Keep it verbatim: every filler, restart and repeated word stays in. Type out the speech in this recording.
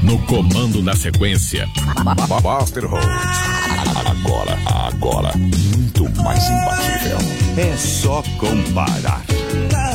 No comando na sequência, Buster Rhodes. Agora, agora, muito mais imbatível. É só comparar.